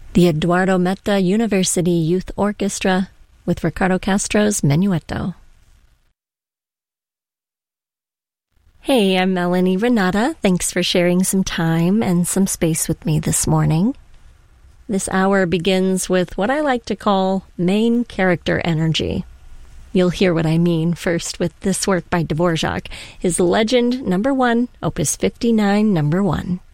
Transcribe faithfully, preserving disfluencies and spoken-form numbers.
the Eduardo Metta University Youth Orchestra with Ricardo Castro's Menuetto. Hey, I'm Melanie Renata. Thanks for sharing some time and some space with me this morning. This hour begins with what I like to call main character energy. You'll hear what I mean first with this work by Dvorak, his Legend Number One, Opus fifty-nine, Number One.